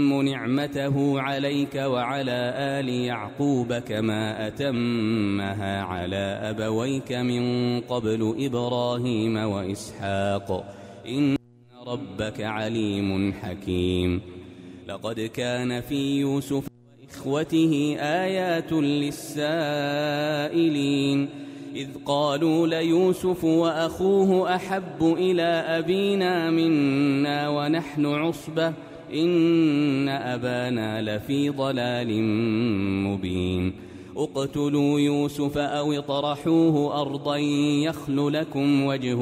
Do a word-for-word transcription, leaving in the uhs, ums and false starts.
نعمته عليك وعلى آل يعقوب كما أتمها على أبويك من قبل إبراهيم وإسحاق إن ربك عليم حكيم. لقد كان في يوسف وإخوته آيات للسائلين إذ قالوا ليوسف وأخوه أحب إلى أبينا منا ونحن عصبة إن أبانا لفي ضلال مبين. اقتلوا يوسف أو اطرحوه أرضا يخل لكم وجه